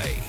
today.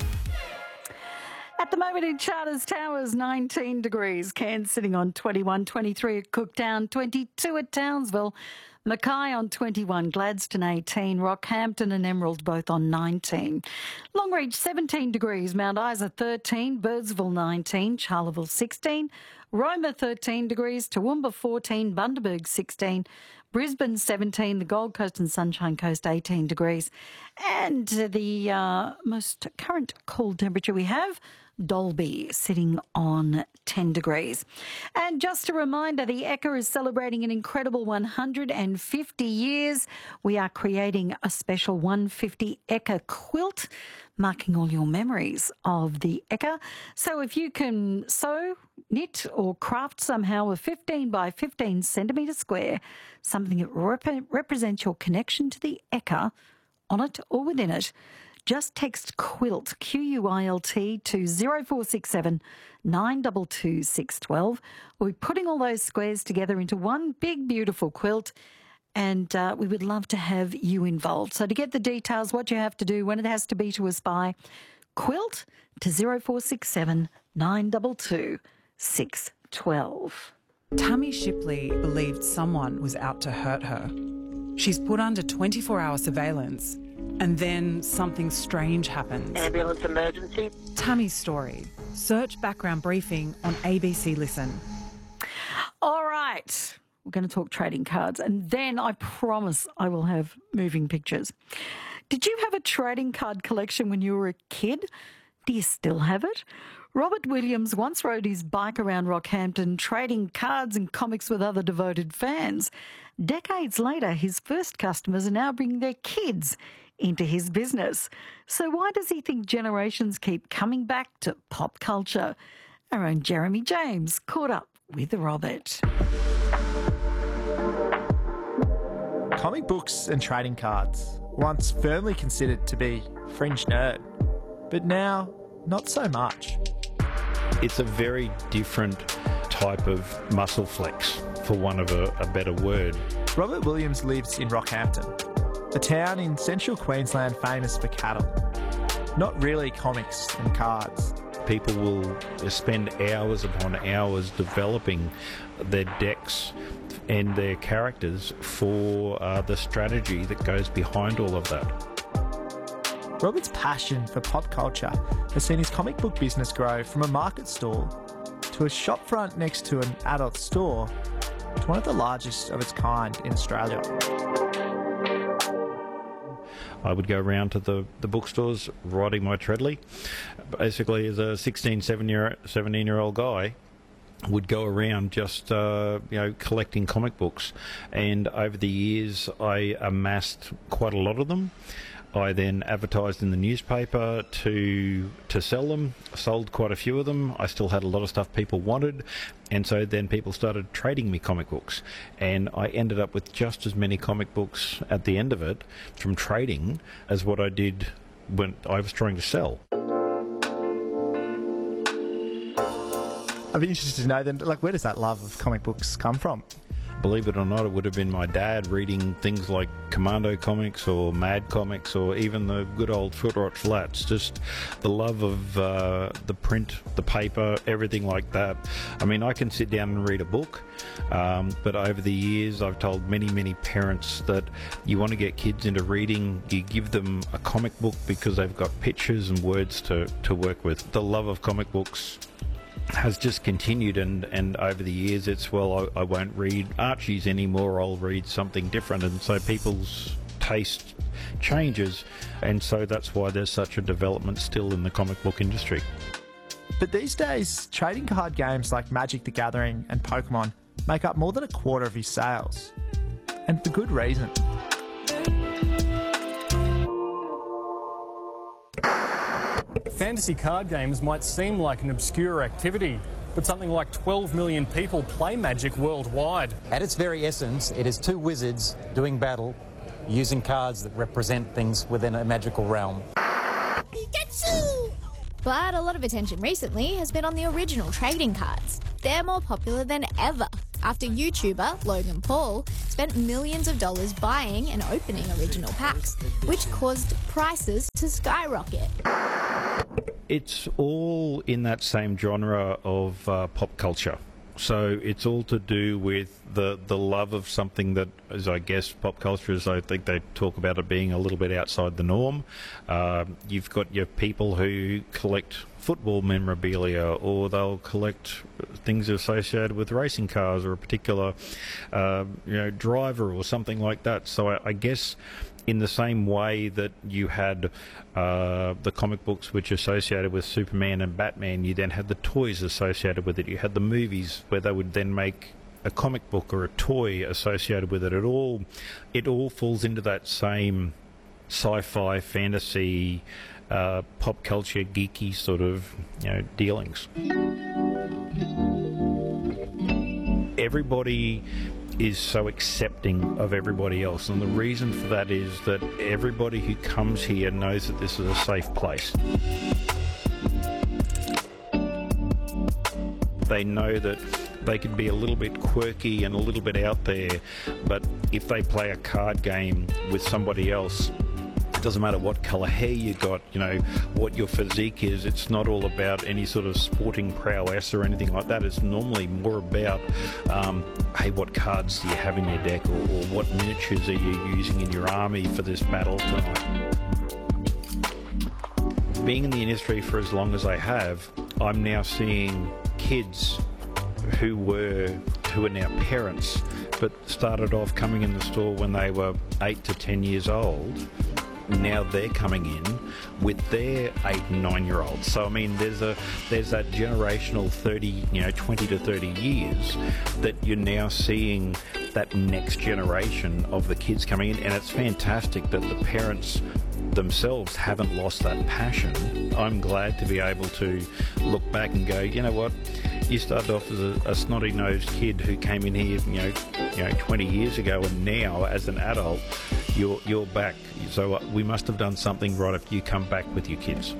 At the moment in Charters Towers, 19 degrees. Cairns sitting on 21, 23 at Cooktown, 22 at Townsville. Mackay on 21, Gladstone 18, Rockhampton and Emerald both on 19. Longreach 17 degrees, Mount Isa 13, Birdsville 19, Charleville 16, Roma 13 degrees, Toowoomba 14, Bundaberg 16, Brisbane 17, the Gold Coast and Sunshine Coast 18 degrees. And the most current cool temperature we have, Dalby sitting on 10 degrees. And just a reminder, the Ekka is celebrating an incredible 150 years. We are creating a special 150 Ekka quilt, marking all your memories of the Ekka. So if you can sew, knit or craft somehow a 15 by 15 centimetre square, something that represents your connection to the Ekka, on it or within it, just text QUILT, Q-U-I-L-T, to 0467 922 612. We'll be putting all those squares together into one big, beautiful quilt, and we would love to have you involved. So to get the details, what you have to do, when it has to be to us by, QUILT to 0467 922 612. Tammy Shipley believed someone was out to hurt her. She's put under 24-hour surveillance, and then something strange happens. Ambulance emergency. Tammy's story. Search background briefing on ABC Listen. All right. We're going to talk trading cards, and then I promise I will have moving pictures. Did you have a trading card collection when you were a kid? Do you still have it? Robert Williams once rode his bike around Rockhampton trading cards and comics with other devoted fans. Decades later, his first customers are now bringing their kids into his business. So why does he think generations keep coming back to pop culture? Our own Jeremy James caught up with Robert. Comic books and trading cards, once firmly considered to be fringe nerd, but now not so much. It's a very different type of muscle flex, for want of a better word. Robert Williams lives in Rockhampton, a town in central Queensland famous for cattle. Not really comics and cards. People will spend hours upon hours developing their decks and their characters for the strategy that goes behind all of that. Robert's passion for pop culture has seen his comic book business grow from a market stall to a shopfront next to an adult store to one of the largest of its kind in Australia. I would go around to the bookstores riding my treadly. Basically, as a 17-year-old guy, would go around just collecting comic books, and over the years I amassed quite a lot of them. I then advertised in the newspaper to sell them, sold quite a few of them. I still had a lot of stuff people wanted, and so then people started trading me comic books, and I ended up with just as many comic books at the end of it from trading as what I did when I was trying to sell. I'd be interested to know then, where does that love of comic books come from? Believe it or not, it would have been my dad reading things like Commando comics or Mad comics or even the good old Footrot Flats. Just the love of the print, the paper, everything like that. I mean, I can sit down and read a book, but over the years I've told many parents that you want to get kids into reading, you give them a comic book because they've got pictures and words to work with. The love of comic books has just continued, and over the years it's, I won't read Archie's anymore, I'll read something different, and so people's taste changes, and so that's why there's such a development still in the comic book industry. But these days, trading card games like Magic the Gathering and Pokemon make up more than a quarter of his sales, and for good reason. Fantasy card games might seem like an obscure activity, but something like 12 million people play Magic worldwide. At its very essence, it is two wizards doing battle, using cards that represent things within a magical realm. Pikachu! But a lot of attention recently has been on the original trading cards. They're more popular than ever, after YouTuber Logan Paul spent millions of dollars buying and opening original packs, which caused prices to skyrocket. It's all in that same genre of pop culture. So it's all to do with the love of something that is, I guess, pop culture is, I think they talk about it being a little bit outside the norm. You've got your people who collect football memorabilia, or they'll collect things associated with racing cars or a particular driver or something like that. So I guess in the same way that you had the comic books which associated with Superman and Batman, you then had the toys associated with it. You had the movies where they would then make a comic book or a toy associated with it. It all falls into that same sci-fi, fantasy, pop culture, geeky sort of dealings. Everybody is so accepting of everybody else, and the reason for that is that everybody who comes here knows that this is a safe place. They know that they can be a little bit quirky and a little bit out there, but if they play a card game with somebody else, it doesn't matter what colour hair you got, what your physique is. It's not all about any sort of sporting prowess or anything like that. It's normally more about, hey, what cards do you have in your deck, or what miniatures are you using in your army for this battle tonight? Being in the industry for as long as I have, I'm now seeing kids who are now parents, but started off coming in the store when they were 8 to 10 years old. Now they're coming in with their 8 and 9-year-olds. So I mean, there's that generational 20 to 30 years that you're now seeing that next generation of the kids coming in, and it's fantastic that the parents themselves haven't lost that passion. I'm glad to be able to look back and go, you know what, you started off as a snotty-nosed kid who came in here 20 years ago, and now as an adult you're back. So we must have done something right if you come back with your kids.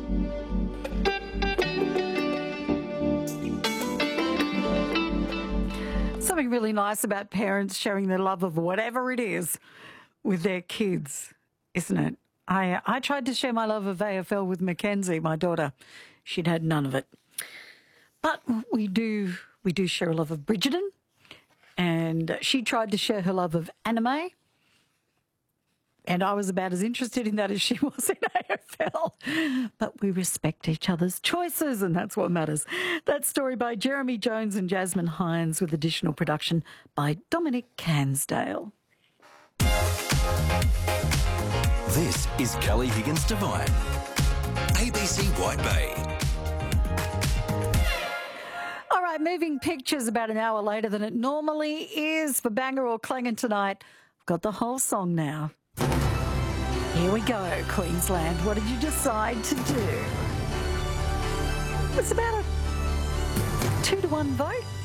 Something really nice about parents sharing their love of whatever it is with their kids, isn't it? I tried to share my love of AFL with Mackenzie, my daughter. She'd had none of it. But we do share a love of Bridgerton, and she tried to share her love of anime. And I was about as interested in that as she was in AFL. But we respect each other's choices, and that's what matters. That story by Jeremy Jones and Jasmine Hines, with additional production by Dominic Cansdale. This is Kelly Higgins Devine, ABC White Bay. All right, moving pictures about an hour later than it normally is for Banger or Clangin' tonight. I've got the whole song now. Here we go, Queensland. What did you decide to do? It's about a 2-to-1 vote.